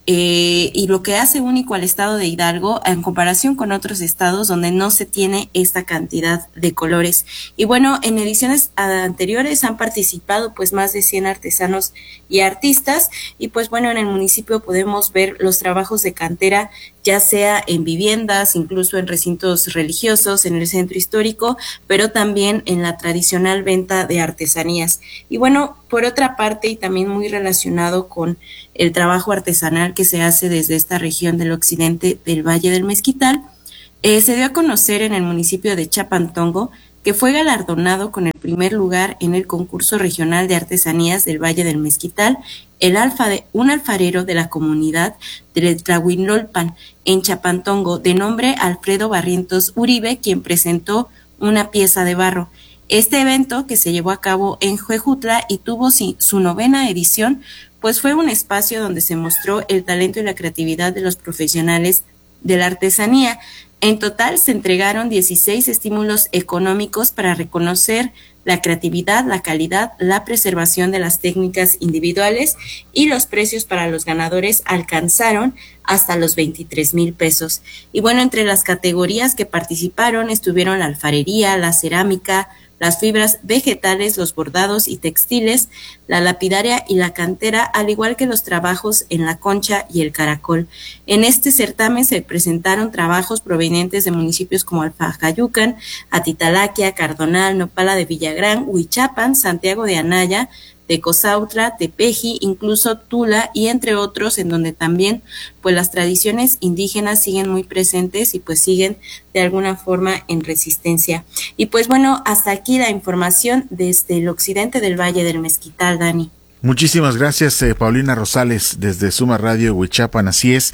Eh, y lo que hace único al estado de Hidalgo en comparación con otros estados donde no se tiene esta cantidad de colores. Y bueno, en ediciones anteriores han participado pues más de cien artesanos y artistas, y pues bueno, en el municipio podemos ver los trabajos de cantera, ya sea en viviendas, incluso en recintos religiosos, en el centro histórico, pero también en la tradicional venta de artesanías. Y bueno, por otra parte, y también muy relacionado con el trabajo artesanal que se hace desde esta región del occidente del Valle del Mezquital, eh, se dio a conocer en el municipio de Chapantongo que fue galardonado con el primer lugar en el concurso regional de artesanías del Valle del Mezquital, el alfa de, un alfarero de la comunidad de Tlahuilolpan en Chapantongo, de nombre Alfredo Barrientos Uribe, quien presentó una pieza de barro. Este evento, que se llevó a cabo en Huejutla y tuvo su novena edición, pues fue un espacio donde se mostró el talento y la creatividad de los profesionales de la artesanía. En total se entregaron dieciséis estímulos económicos para reconocer la creatividad, la calidad, la preservación de las técnicas individuales, y los precios para los ganadores alcanzaron hasta los veintitrés mil pesos. Y bueno, entre las categorías que participaron estuvieron la alfarería, la cerámica, las fibras vegetales, los bordados y textiles, la lapidaria y la cantera, al igual que los trabajos en la concha y el caracol. En este certamen se presentaron trabajos provenientes de municipios como Alfajayucan, Atitalaquia, Cardonal, Nopala de Villagrán, Huichapan, Santiago de Anaya, Tecozautla, Tepeji, incluso Tula, y entre otros, en donde también pues las tradiciones indígenas siguen muy presentes y pues siguen de alguna forma en resistencia. Y pues bueno, hasta aquí la información desde el occidente del Valle del Mezquital, Dani. Muchísimas gracias, eh, Paulina Rosales, desde Suma Radio Huichapan. Así es,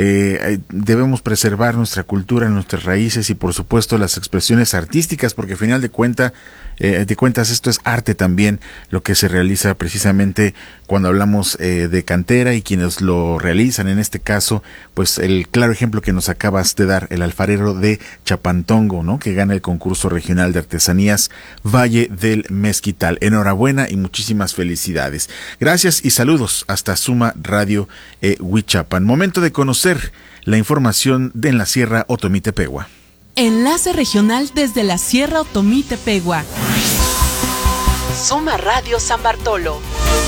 eh, debemos preservar nuestra cultura, nuestras raíces y por supuesto las expresiones artísticas, porque al final de cuenta, eh, de cuentas esto es arte también, lo que se realiza precisamente cuando hablamos eh, de cantera y quienes lo realizan. En este caso, pues el claro ejemplo que nos acabas de dar, el alfarero de Chapantongo, ¿no?, que gana el concurso regional de artesanías Valle del Mezquital. Enhorabuena y muchísimas felicidades. Gracias y saludos hasta Suma Radio eh, Huichapan. Momento de conocer la información de en la Sierra Otomí-Tepehua. Enlace regional desde la Sierra Otomí-Tepehua. Suma Radio San Bartolo.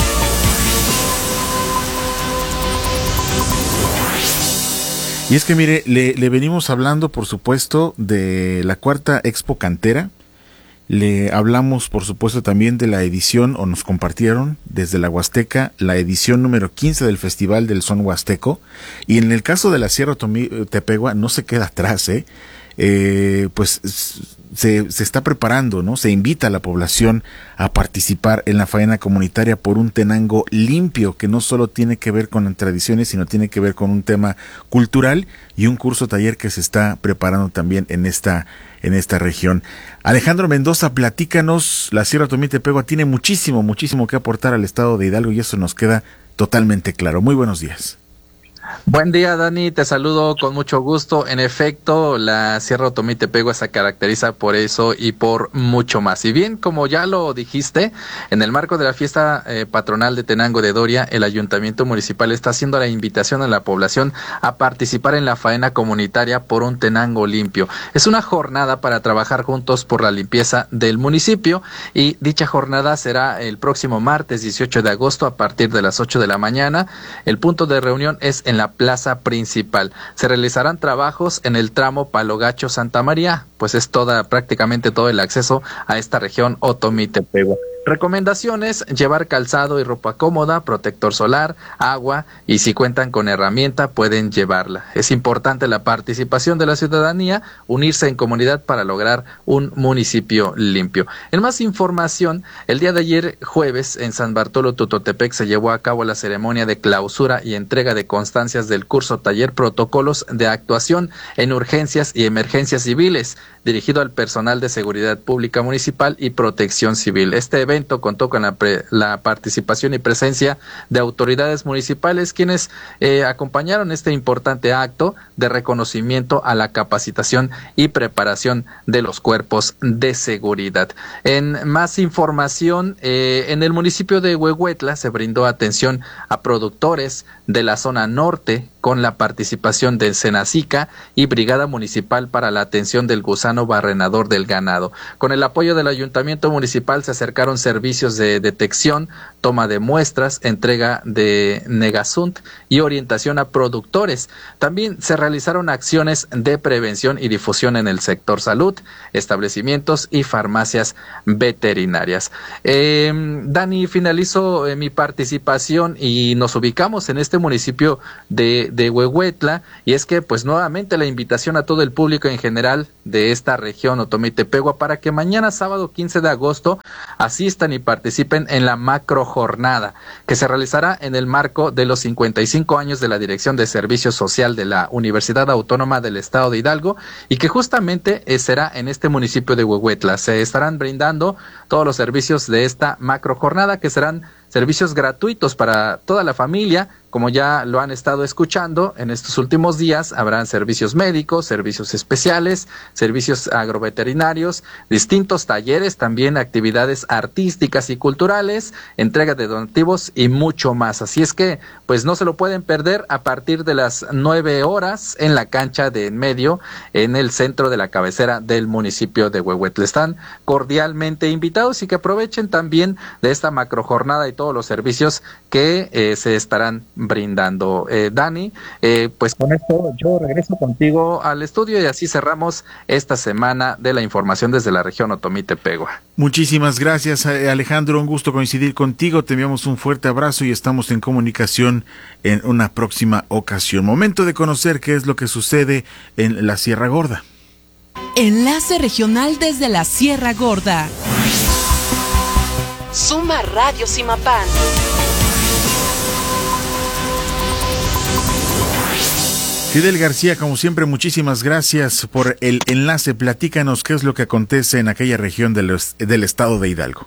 Y es que mire, le, le venimos hablando por supuesto de la cuarta Expo Cantera. Le hablamos, por supuesto, también de la edición, o nos compartieron desde la Huasteca, la edición número quince del Festival del Son Huasteco. Y en el caso de la Sierra Otomí-Tepehua no se queda atrás, ¿eh? Eh, pues se, se está preparando, ¿no? Se invita a la población a participar en la faena comunitaria por un Tenango limpio, que no solo tiene que ver con tradiciones, sino tiene que ver con un tema cultural y un curso taller que se está preparando también en esta en esta región. Alejandro Mendoza, platícanos. La Sierra Otomí-Tepehua tiene muchísimo, muchísimo que aportar al estado de Hidalgo y eso nos queda totalmente claro. Muy buenos días. Buen día, Dani, te saludo con mucho gusto. En efecto, la Sierra Otomí-Tepehua se caracteriza por eso y por mucho más. Y bien, como ya lo dijiste, en el marco de la fiesta eh, patronal de Tenango de Doria, el Ayuntamiento Municipal está haciendo la invitación a la población a participar en la faena comunitaria por un Tenango limpio. Es una jornada para trabajar juntos por la limpieza del municipio y dicha jornada será el próximo martes dieciocho de agosto a partir de las ocho de la mañana. El punto de reunión es en la plaza principal. Se realizarán trabajos en el tramo Palo Gacho Santa María, pues es toda, prácticamente todo el acceso a esta región Otomí-Tepehua. Recomendaciones: llevar calzado y ropa cómoda, protector solar, agua y si cuentan con herramienta pueden llevarla. Es importante la participación de la ciudadanía, unirse en comunidad para lograr un municipio limpio. En más información, el día de ayer jueves en San Bartolo Tutotepec se llevó a cabo la ceremonia de clausura y entrega de constancias del curso taller Protocolos de Actuación en Urgencias y Emergencias Civiles. dirigido al personal de seguridad pública municipal y protección civil. Este evento contó con la, pre, la participación y presencia de autoridades municipales, quienes eh, acompañaron este importante acto de reconocimiento a la capacitación y preparación de los cuerpos de seguridad. En más información, eh, en el municipio de Huehuetla se brindó atención a productores de la zona norte con la participación de Senacica y Brigada Municipal para la atención del gusano barrenador del ganado. Con el apoyo del Ayuntamiento Municipal se acercaron servicios de detección, toma de muestras, entrega de Negasunt y orientación a productores. También se realizaron acciones de prevención y difusión en el sector salud, establecimientos y farmacias veterinarias. Eh, Dani, finalizo eh, mi participación y nos ubicamos en este municipio de de Huehuetla, y es que pues nuevamente la invitación a todo el público en general de esta región Otomí y Tepehua para que mañana sábado quince de agosto asistan y participen en la macro jornada que se realizará en el marco de los cincuenta y cinco años de la Dirección de Servicio Social de la Universidad Autónoma del Estado de Hidalgo, y que justamente eh, será en este municipio de Huehuetla. Se estarán brindando todos los servicios de esta macro jornada, que serán servicios gratuitos para toda la familia. Como ya lo han estado escuchando, en estos últimos días habrán servicios médicos, servicios especiales, servicios agroveterinarios, distintos talleres, también actividades artísticas y culturales, entrega de donativos y mucho más. Así es que, pues no se lo pueden perder a partir de las nueve horas en la cancha de en medio, en el centro de la cabecera del municipio de Huehuetla. Están cordialmente invitados y que aprovechen también de esta macro jornada y todos los servicios que eh, se estarán brindando. Eh, Dani, eh, pues con esto yo regreso contigo al estudio y así cerramos esta semana de la información desde la región Otomí y Tepehua. Muchísimas gracias, Alejandro, un gusto coincidir contigo, te enviamos un fuerte abrazo y estamos en comunicación en una próxima ocasión. Momento de conocer qué es lo que sucede en la Sierra Gorda. Enlace regional desde la Sierra Gorda. Suma Radio Simapán. Fidel García, como siempre, muchísimas gracias por el enlace. Platícanos qué es lo que acontece en aquella región del, del estado de Hidalgo.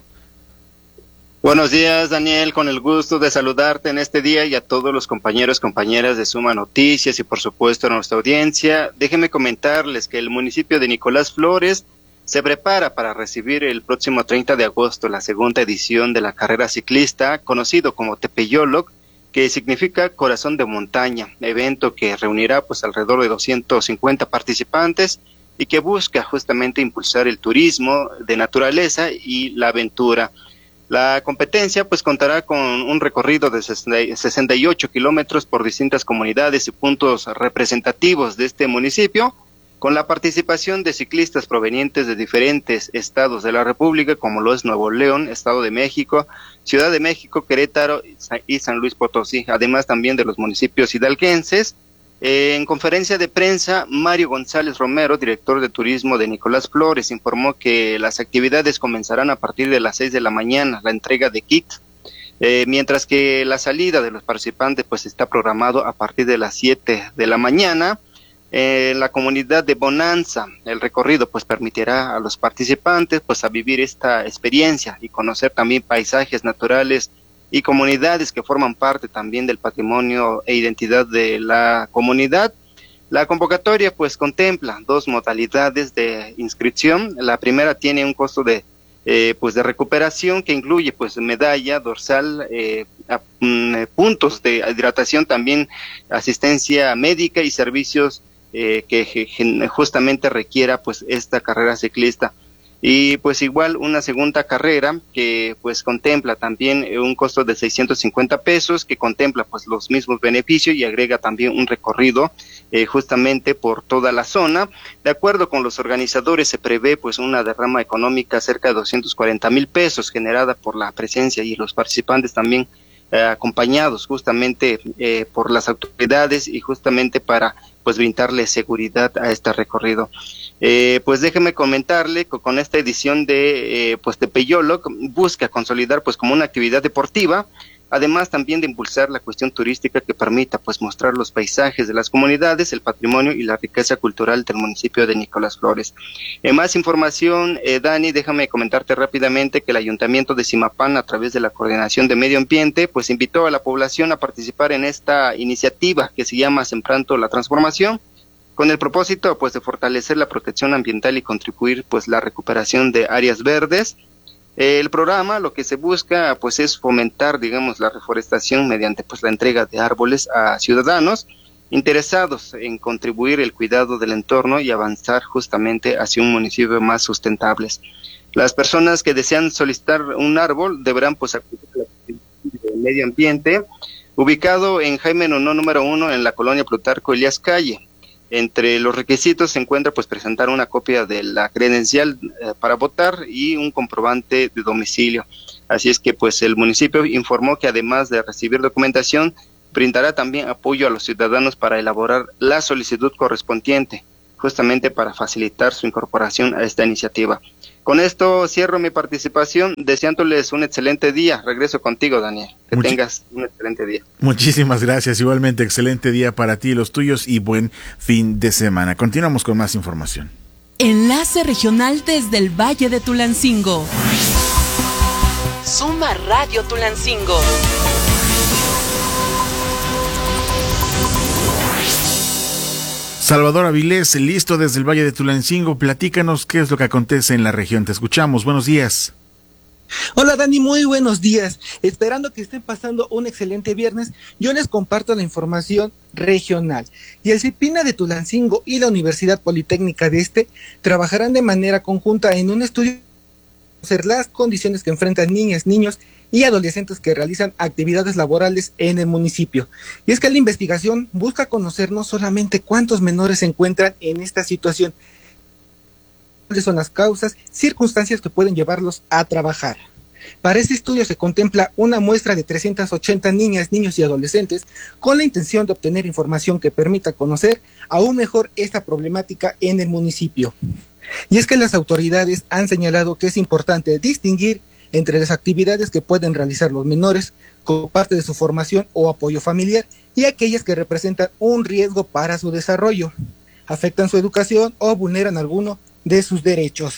Buenos días, Daniel, con el gusto de saludarte en este día y a todos los compañeros, compañeras de Suma Noticias y por supuesto a nuestra audiencia. Déjenme comentarles que el municipio de Nicolás Flores se prepara para recibir el próximo treinta de agosto la segunda edición de la carrera ciclista, conocido como Tepeyolok, que significa corazón de montaña, evento que reunirá pues alrededor de doscientos cincuenta participantes y que busca justamente impulsar el turismo de naturaleza y la aventura. La competencia pues contará con un recorrido de sesenta y ocho kilómetros por distintas comunidades y puntos representativos de este municipio, con la participación de ciclistas provenientes de diferentes estados de la República, como lo es Nuevo León, Estado de México, Ciudad de México, Querétaro y San Luis Potosí, además también de los municipios hidalguenses. Eh, en conferencia de prensa, Mario González Romero, director de turismo de Nicolás Flores, informó que las actividades comenzarán a partir de las seis de la mañana, la entrega de kits, eh, mientras que la salida de los participantes pues está programado a partir de las siete de la mañana. En la comunidad de Bonanza, el recorrido pues permitirá a los participantes pues a vivir esta experiencia y conocer también paisajes naturales y comunidades que forman parte también del patrimonio e identidad de la comunidad. La convocatoria pues contempla dos modalidades de inscripción. La primera tiene un costo de eh, pues de recuperación que incluye pues medalla, dorsal, eh, a, mm, puntos de hidratación, también asistencia médica y servicios Eh, que justamente requiera pues esta carrera ciclista. Y pues igual una segunda carrera que pues contempla también un costo de seiscientos cincuenta pesos, que contempla pues los mismos beneficios y agrega también un recorrido eh, justamente por toda la zona. De acuerdo con los organizadores se prevé pues una derrama económica cerca de doscientos cuarenta mil pesos generada por la presencia y los participantes también eh, acompañados justamente eh, por las autoridades y justamente para pues brindarle seguridad a este recorrido. Eh, pues déjeme comentarle que con esta edición de eh, pues Tepeyolok busca consolidar pues como una actividad deportiva además también de impulsar la cuestión turística que permita pues mostrar los paisajes de las comunidades, el patrimonio y la riqueza cultural del municipio de Nicolás Flores. En más información, eh, Dani, déjame comentarte rápidamente que el Ayuntamiento de Zimapán, a través de la Coordinación de Medio Ambiente, pues invitó a la población a participar en esta iniciativa que se llama Sembrando la Transformación, con el propósito pues de fortalecer la protección ambiental y contribuir pues la recuperación de áreas verdes. El programa lo que se busca pues es fomentar, digamos, la reforestación mediante pues la entrega de árboles a ciudadanos interesados en contribuir el cuidado del entorno y avanzar justamente hacia un municipio más sustentable. Las personas que desean solicitar un árbol deberán pues acudir a la Secretaría de Medio Ambiente, ubicado en Jaime Nuno número uno en la colonia Plutarco Elías Calle. Entre los requisitos se encuentra pues presentar una copia de la credencial eh, para votar y un comprobante de domicilio. Así es que pues el municipio informó que además de recibir documentación, brindará también apoyo a los ciudadanos para elaborar la solicitud correspondiente, justamente para facilitar su incorporación a esta iniciativa. Con esto cierro mi participación, deseándoles un excelente día. Regreso contigo, Daniel. Que Much- tengas un excelente día. Muchísimas gracias. Igualmente, excelente día para ti y los tuyos y buen fin de semana. Continuamos con más información. Enlace regional desde el Valle de Tulancingo. Suma Radio Tulancingo. Salvador Avilés, listo desde el Valle de Tulancingo. Platícanos qué es lo que acontece en la región. Te escuchamos. Buenos días. Hola Dani, muy buenos días. Esperando que estén pasando un excelente viernes, yo les comparto la información regional. Y el CIPINA de Tulancingo y la Universidad Politécnica de este trabajarán de manera conjunta en un estudio para conocer las condiciones que enfrentan niñas, niños y adolescentes que realizan actividades laborales en el municipio. Y es que la investigación busca conocer no solamente cuántos menores se encuentran en esta situación, cuáles son las causas, circunstancias que pueden llevarlos a trabajar. Para este estudio se contempla una muestra de trescientas ochenta niñas, niños y adolescentes con la intención de obtener información que permita conocer aún mejor esta problemática en el municipio. Y es que las autoridades han señalado que es importante distinguir entre las actividades que pueden realizar los menores como parte de su formación o apoyo familiar y aquellas que representan un riesgo para su desarrollo, afectan su educación o vulneran alguno de sus derechos.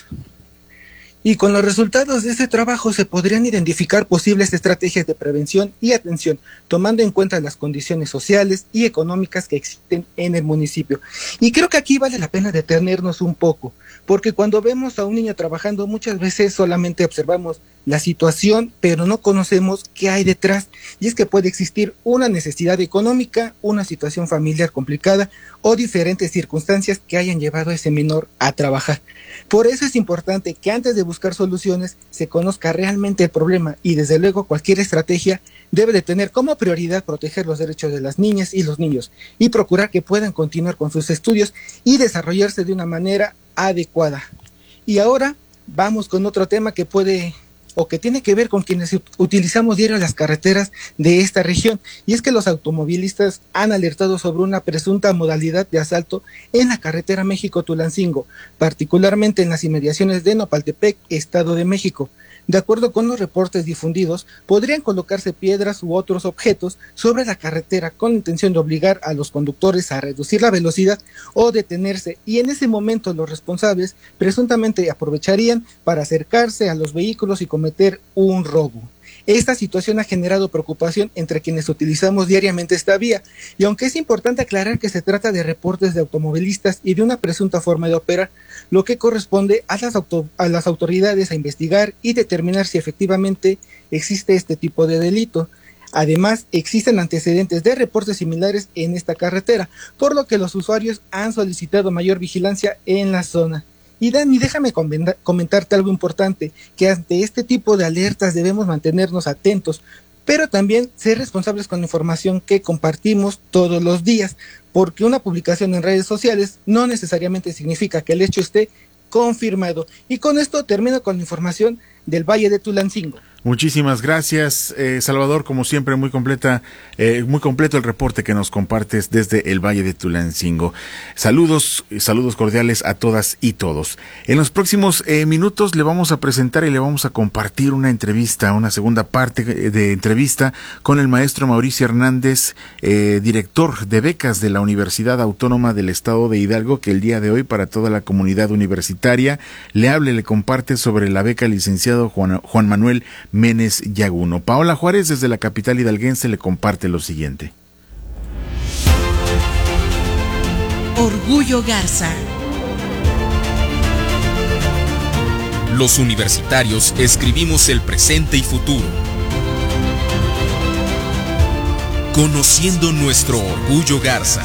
Y con los resultados de este trabajo se podrían identificar posibles estrategias de prevención y atención, tomando en cuenta las condiciones sociales y económicas que existen en el municipio. Y creo que aquí vale la pena detenernos un poco, porque cuando vemos a un niño trabajando muchas veces solamente observamos la situación, pero no conocemos qué hay detrás. Y es que puede existir una necesidad económica, una situación familiar complicada o diferentes circunstancias que hayan llevado a ese menor a trabajar. Por eso es importante que antes de buscar soluciones se conozca realmente el problema y desde luego cualquier estrategia debe de tener como prioridad proteger los derechos de las niñas y los niños y procurar que puedan continuar con sus estudios y desarrollarse de una manera adecuada. Y ahora vamos con otro tema que puede o que tiene que ver con quienes utilizamos diario las carreteras de esta región, y es que los automovilistas han alertado sobre una presunta modalidad de asalto en la carretera México-Tulancingo, particularmente en las inmediaciones de Nopaltepec, Estado de México. De acuerdo con los reportes difundidos, podrían colocarse piedras u otros objetos sobre la carretera con la intención de obligar a los conductores a reducir la velocidad o detenerse, y en ese momento los responsables presuntamente aprovecharían para acercarse a los vehículos y cometer un robo. Esta situación ha generado preocupación entre quienes utilizamos diariamente esta vía, y aunque es importante aclarar que se trata de reportes de automovilistas y de una presunta forma de operar, lo que corresponde a las, auto, a las autoridades a investigar y determinar si efectivamente existe este tipo de delito. Además, existen antecedentes de reportes similares en esta carretera, por lo que los usuarios han solicitado mayor vigilancia en la zona. Y Dani, déjame comentarte algo importante, que ante este tipo de alertas debemos mantenernos atentos, pero también ser responsables con la información que compartimos todos los días, porque una publicación en redes sociales no necesariamente significa que el hecho esté confirmado. Y con esto termino con la información del Valle de Tulancingo. Muchísimas gracias, eh, Salvador, como siempre, muy completa, eh, muy completo el reporte que nos compartes desde el Valle de Tulancingo. Saludos, saludos cordiales a todas y todos. En los próximos eh, minutos le vamos a presentar y le vamos a compartir una entrevista, una segunda parte de entrevista con el maestro Mauricio Hernández, eh, director de becas de la Universidad Autónoma del Estado de Hidalgo, que el día de hoy para toda la comunidad universitaria le hable, le comparte sobre la beca licenciado Juan, Juan Manuel Menes Yaguno. Paola Juárez desde la capital hidalguense le comparte lo siguiente. Orgullo Garza. Los universitarios escribimos el presente y futuro, conociendo nuestro orgullo Garza.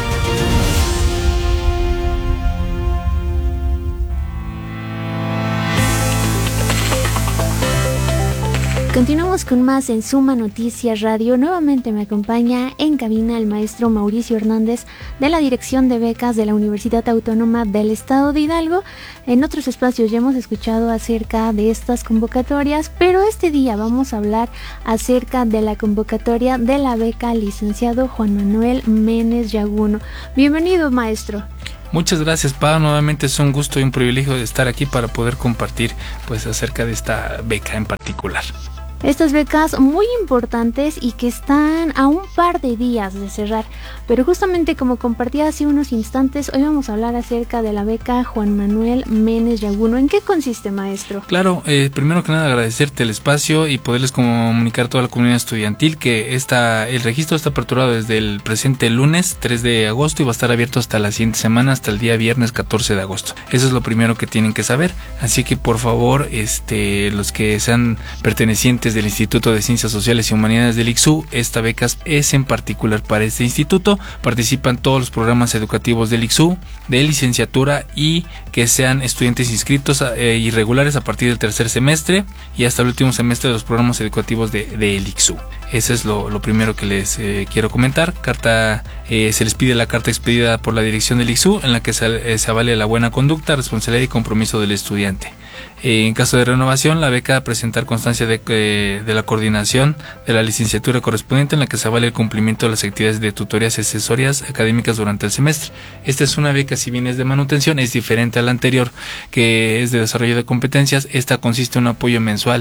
Continuamos con más en Suma Noticias Radio. Nuevamente me acompaña en cabina el maestro Mauricio Hernández de la Dirección de Becas de la Universidad Autónoma del Estado de Hidalgo. En otros espacios ya hemos escuchado acerca de estas convocatorias, pero este día vamos a hablar acerca de la convocatoria de la beca licenciado Juan Manuel Menes Yaguno. Bienvenido, maestro. Muchas gracias, Pau. Nuevamente es un gusto y un privilegio de estar aquí para poder compartir pues acerca de esta beca en particular. Estas becas muy importantes y que están a un par de días de cerrar, pero justamente como compartí hace unos instantes, hoy vamos a hablar acerca de la beca Juan Manuel Menes Yaguno. ¿En qué consiste, maestro? Claro, eh, primero que nada agradecerte el espacio y poderles comunicar a toda la comunidad estudiantil que esta, el registro está aperturado desde el presente lunes tres de agosto y va a estar abierto hasta la siguiente semana, hasta el día viernes catorce de agosto. Eso es lo primero que tienen que saber, así que por favor, este, los que sean pertenecientes del Instituto de Ciencias Sociales y Humanidades del I C S U, esta beca es en particular para este instituto. Participan todos los programas educativos del I C S U, de licenciatura y que sean estudiantes inscritos eh, irregulares a partir del tercer semestre y hasta el último semestre de los programas educativos de, de el I C S U. Eso es lo, lo primero que les eh, quiero comentar. Carta, eh, se les pide la carta expedida por la dirección del I C S U en la que se, eh, se avale la buena conducta, responsabilidad y compromiso del estudiante. En caso de renovación, la beca presentar constancia de, eh, de la coordinación de la licenciatura correspondiente en la que se avale el cumplimiento de las actividades de tutorías y asesorias académicas durante el semestre. Esta es una beca, si bien es de manutención, es diferente a la anterior, que es de desarrollo de competencias. Esta consiste en un apoyo mensual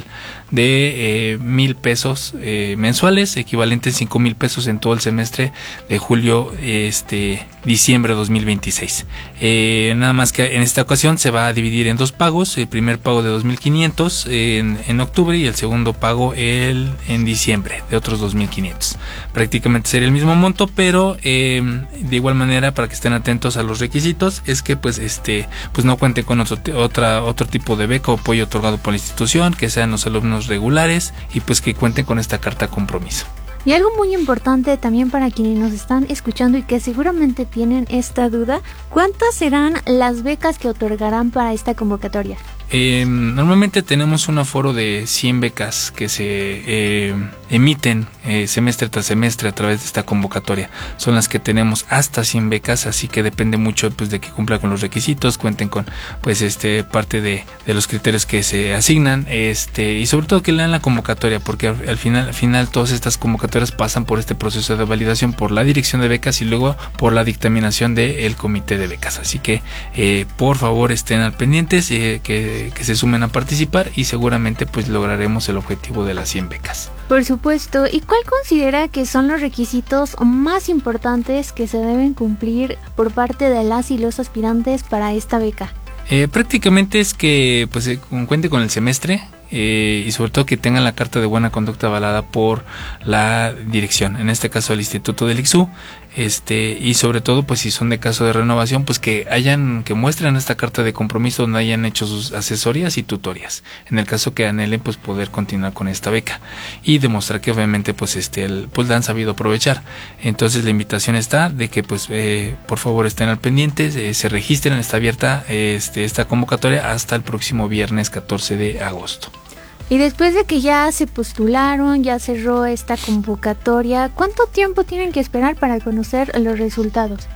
de eh, mil pesos eh, mensuales, equivalente a cinco mil pesos en todo el semestre de julio, este, diciembre de dos mil veintiséis. Eh, nada más que en esta ocasión se va a dividir en dos pagos. El primer pago de dos mil quinientos en, en octubre y el segundo pago el, en diciembre de otros dos mil quinientos. Prácticamente sería el mismo monto, pero eh, de igual manera, para que estén atentos a los requisitos, es que pues este pues no cuenten con otro, otra, otro tipo de beca o apoyo otorgado por la institución, que sean los alumnos regulares y pues que cuenten con esta carta compromiso. Y algo muy importante también para quienes nos están escuchando y que seguramente tienen esta duda, ¿cuántas serán las becas que otorgarán para esta convocatoria? Eh, normalmente tenemos un aforo de cien becas que se eh, emiten eh, semestre tras semestre a través de esta convocatoria. Son las que tenemos hasta cien becas, así que depende mucho pues de que cumplan con los requisitos, cuenten con pues este parte de, de los criterios que se asignan, este y sobre todo que lean la convocatoria, porque al, al final al final todas estas convocatorias pasan por este proceso de validación por la dirección de becas y luego por la dictaminación del comité de becas. Así que eh, por favor estén al pendientes, eh, que que se sumen a participar y seguramente pues lograremos el objetivo de las cien becas. Por supuesto. ¿Y cuál considera que son los requisitos más importantes que se deben cumplir por parte de las y los aspirantes para esta beca? Eh, prácticamente es que pues eh, cuente con el semestre, eh, y sobre todo que tengan la carta de buena conducta avalada por la dirección, en este caso el Instituto del I C S U, este y sobre todo pues si son de caso de renovación, pues que hayan que muestren esta carta de compromiso donde hayan hecho sus asesorías y tutorías, en el caso que anhelen pues poder continuar con esta beca y demostrar que obviamente pues este el, pues la han sabido aprovechar. Entonces la invitación está de que pues eh, por favor estén al pendiente, eh, se registren, está abierta este esta convocatoria hasta el próximo viernes catorce de agosto. Y después de que ya se postularon, ya cerró esta convocatoria, ¿cuánto tiempo tienen que esperar para conocer los resultados?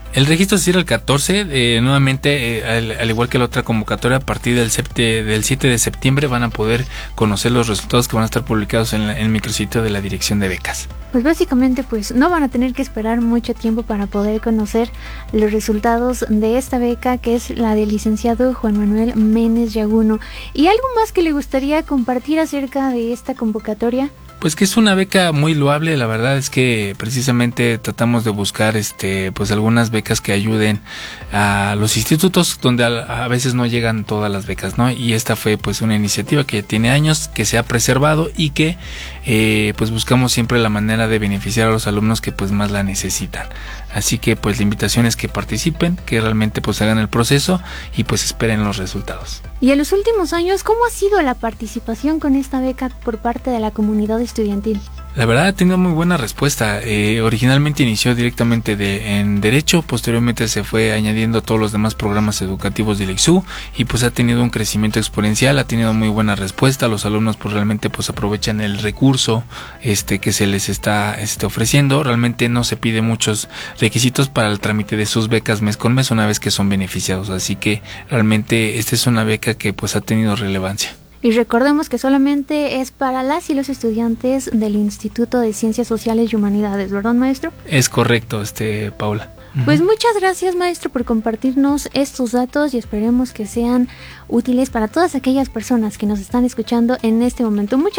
El registro se cierra el catorce, eh, nuevamente, eh, al, al igual que la otra convocatoria, a partir del, septe, del siete de septiembre van a poder conocer los resultados que van a estar publicados en, la, en el micrositio de la Dirección de Becas. Pues básicamente pues no van a tener que esperar mucho tiempo para poder conocer los resultados de esta beca, que es la del licenciado Juan Manuel Méndez Yaguno. ¿Y algo más que le gustaría compartir acerca de esta convocatoria? Pues que es una beca muy loable, la verdad es que precisamente tratamos de buscar este pues algunas becas que ayuden a los institutos donde a, a veces no llegan todas las becas, ¿no? Y esta fue pues una iniciativa que tiene años, que se ha preservado y que eh, pues buscamos siempre la manera de beneficiar a los alumnos que pues más la necesitan. Así que pues la invitación es que participen, que realmente pues hagan el proceso y pues esperen los resultados. Y en los últimos años, ¿cómo ha sido la participación con esta beca por parte de la comunidad estudiantil? La verdad ha tenido muy buena respuesta. Eh, originalmente inició directamente de, en Derecho, posteriormente se fue añadiendo todos los demás programas educativos del I C S U y pues ha tenido un crecimiento exponencial, ha tenido muy buena respuesta. Los alumnos pues realmente pues aprovechan el recurso este que se les está este, ofreciendo. Realmente no se pide muchos requisitos para el trámite de sus becas mes con mes una vez que son beneficiados. Así que realmente esta es una beca que pues ha tenido relevancia. Y recordemos que solamente es para las y los estudiantes del Instituto de Ciencias Sociales y Humanidades, ¿verdad, maestro? Es correcto, este, Paula. Pues muchas gracias, maestro, por compartirnos estos datos y esperemos que sean útiles para todas aquellas personas que nos están escuchando en este momento. Muchas